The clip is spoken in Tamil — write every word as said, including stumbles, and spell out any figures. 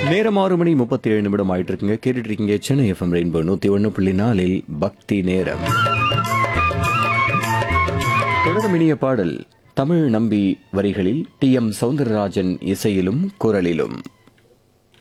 நேரம் ஆறு மணி முப்பத்தி ஏழு நிமிடம் ஆயிட்டு இருக்குங்க. கேட்டுட்டு இருக்கீங்க சென்னை எஃப்எம் ரெயின்போ நூத்தி ஒன்னு புள்ளி நாலில் பக்தி நேரம். தொடரும் இனிய பாடல் தமிழ் நம்பி வரிகளில் டி எம் சௌந்தரராஜன் இசையிலும் குரலிலும்.